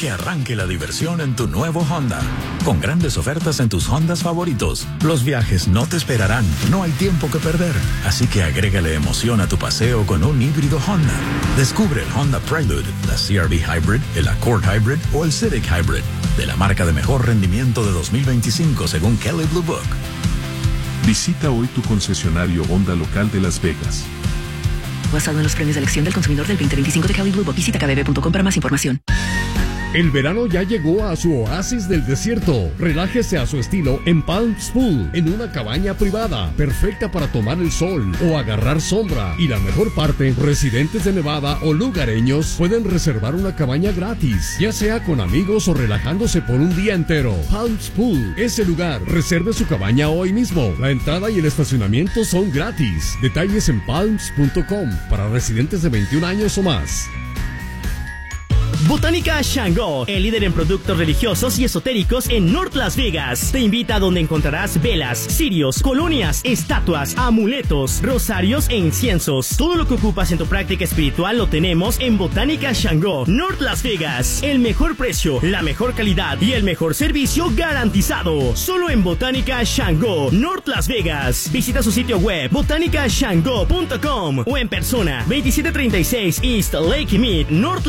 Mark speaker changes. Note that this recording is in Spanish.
Speaker 1: que arranque la diversión en tu nuevo Honda. Con grandes ofertas en tus Hondas favoritos. Los viajes no te esperarán, no hay tiempo que perder. Así que agrégale emoción a tu paseo con un híbrido Honda. Descubre el Honda Prelude, la CR-V Hybrid, el Accord Hybrid o el Civic Hybrid. De la marca de mejor rendimiento de 2025 según Kelley Blue Book.
Speaker 2: Visita hoy tu concesionario Honda local de Las Vegas.
Speaker 3: Basado en los premios de elección del consumidor del 2025 de Kelley Blue Book. Visita kbb.com para más información.
Speaker 4: El verano ya llegó a su oasis del desierto. Relájese a su estilo en Palms Pool, en una cabaña privada, perfecta para tomar el sol o agarrar sombra. Y la mejor parte, residentes de Nevada o lugareños pueden reservar una cabaña gratis, ya sea con amigos o relajándose por un día entero. Palms Pool es el lugar. Reserve su cabaña hoy mismo. La entrada y el estacionamiento son gratis. Detalles en palms.com para residentes de 21 años o más.
Speaker 5: Botánica Shango, el líder en productos religiosos y esotéricos en North Las Vegas. Te invita a donde encontrarás velas, cirios, colonias, estatuas, amuletos, rosarios e inciensos. Todo lo que ocupas en tu práctica espiritual lo tenemos en Botánica Shango, North Las Vegas. El mejor precio, la mejor calidad y el mejor servicio garantizado. Solo en Botánica Shango, North Las Vegas. Visita su sitio web botanicashango.com o en persona 2736 East Lake Mead, North